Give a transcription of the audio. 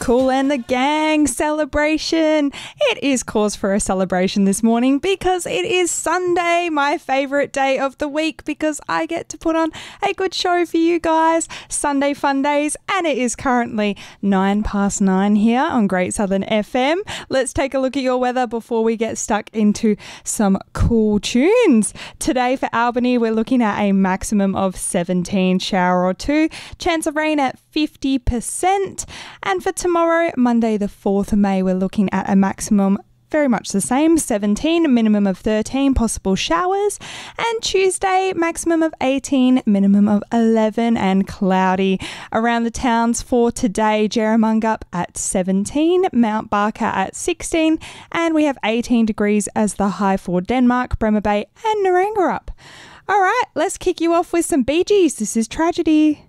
Kool and the Gang celebration. It is cause for a celebration this morning because it is Sunday, my favourite day of the week, because I get to put on a good show for you guys. Sunday Fun Days, and it is currently 9:09 here on Great Southern FM. Let's take a look at your weather before we get stuck into some cool tunes. Today for Albany, we're looking at a maximum of 17, shower or two, chance of rain at 50%. And for tomorrow, Monday the 4th of May, we're looking at a maximum very much the same, 17, minimum of 13, possible showers. And Tuesday, maximum of 18, minimum of 11, and cloudy. Around the towns for today, Jerramungup at 17, Mount Barker at 16, and we have 18 degrees as the high for Denmark, Bremer Bay and Naranggarup. All right, let's kick you off with some Bee Gees. This is Tragedy.